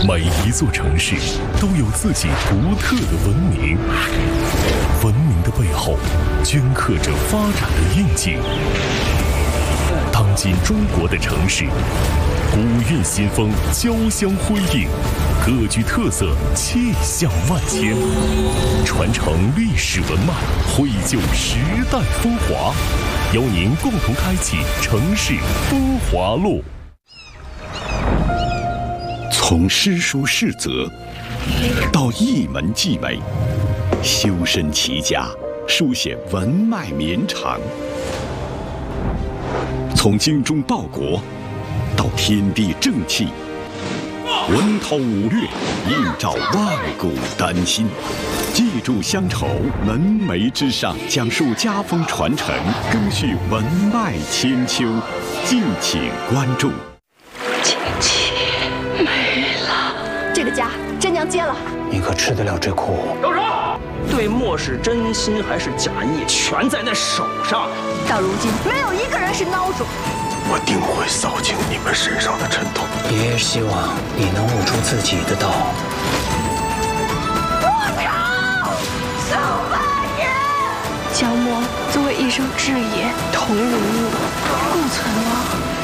每一座城市都有自己独特的文明，文明的背后镌刻着发展的印记。当今中国的城市，古韵新风交相辉映，各具特色，气象万千，传承历史文脉，绘就时代风华。邀您共同开启城市风华路。从诗书世则到一门技美，修身齐家，书写文脉绵长。从精忠报国到天地正气，文韬武略，映照万古丹心。记住乡愁，门楣之上，讲述家风传承，更续文脉千秋。敬请关注。 亲戚没了， 这个家真娘接了， 你可吃得了这苦？ 住手！对墨是真心还是假意，全在那手上。 到如今，没有一个人是孬种。 我定会扫清你们身上的尘土。 爷爷希望你能悟出自己的道。 小八爷， 江墨作为一生挚友，同人物，共存亡。